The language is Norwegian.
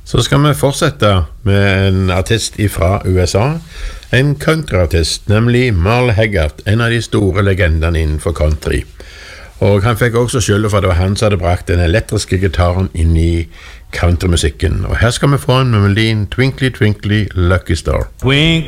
Så skal vi fortsette med en artist fra USA, en countryartist, nemlig Merle Haggard, en av de store legendene innenfor country. Og han fikk også skylda for det var han som hadde brakt den elektriske gitaren inn i countrymusikken. Og her skal vi få en med melodien Twinkly Twinkly Lucky Star.